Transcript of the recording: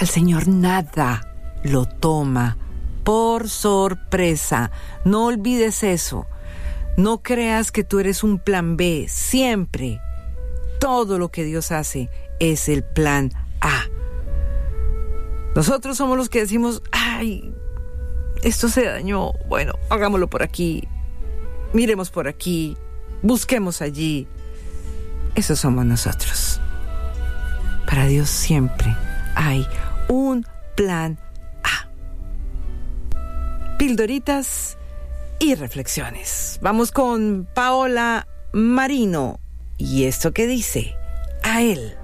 Al Señor nada lo toma por sorpresa. No olvides eso. No creas que tú eres un plan B. Siempre, todo lo que Dios hace es el plan A. Nosotros somos los que decimos, ay, esto se dañó. Bueno, hagámoslo por aquí. Miremos por aquí. Busquemos allí. Esos somos nosotros. Para Dios siempre hay un plan A. Pildoritas y reflexiones. Vamos con Paola Marino. ¿Y esto qué dice? A él.